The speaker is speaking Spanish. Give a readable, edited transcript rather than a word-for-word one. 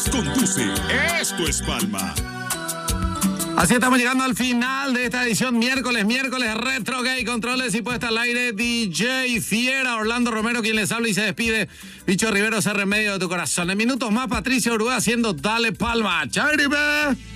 Conduce, esto es Palma. Así estamos llegando al final de esta edición miércoles Retro Gay, controles y puesta al aire DJ Fiera, Orlando Romero quien les habla y se despide. Bicho Rivero, se remedio de tu corazón. En minutos más, Patricia Uruguay haciendo Dale Palma. ¡Charibe!